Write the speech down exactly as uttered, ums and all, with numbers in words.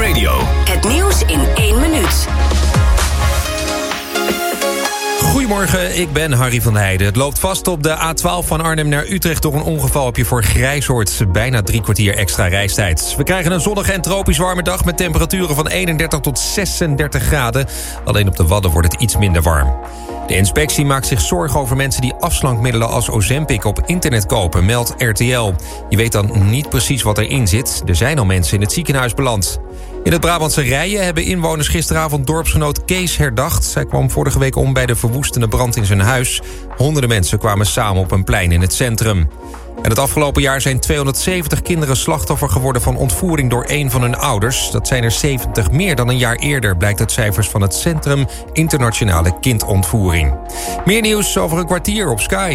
Radio. Het nieuws in één minuut. Goedemorgen, ik ben Harry van Heijden. Het loopt vast op de A twaalf van Arnhem naar Utrecht. Door een ongeval heb je voor Grijshoort bijna drie kwartier extra reistijd. We krijgen een zonnige en tropisch warme dag met temperaturen van eenendertig tot zesendertig graden. Alleen op de Wadden wordt het iets minder warm. De inspectie maakt zich zorgen over mensen die afslankmiddelen als Ozempic op internet kopen, meldt R T L. Je weet dan niet precies wat erin zit. Er zijn al mensen in het ziekenhuis beland. In het Brabantse Rijen hebben inwoners gisteravond dorpsgenoot Kees herdacht. Zij kwam vorige week om bij de verwoestende brand in zijn huis. Honderden mensen kwamen samen op een plein in het centrum. En het afgelopen jaar zijn tweehonderdzeventig kinderen slachtoffer geworden van ontvoering door een van hun ouders. Dat zijn er zeventig meer dan een jaar eerder, blijkt uit cijfers van het Centrum Internationale Kindontvoering. Meer nieuws over een kwartier op Sky.